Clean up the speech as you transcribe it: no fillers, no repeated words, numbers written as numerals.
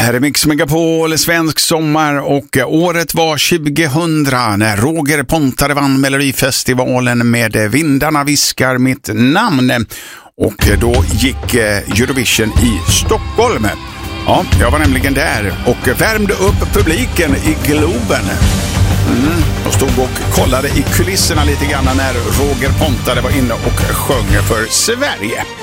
Här är Mix Megapol, svensk sommar, och året var 2000 när Roger Pontare vann Melodifestivalen med Vindarna viskar mitt namn. Och då gick Eurovision i Stockholm. Ja, jag var nämligen där och värmde upp publiken i Globen. Och stod och kollade i kulisserna lite grann när Roger Pontare var inne och sjöng för Sverige.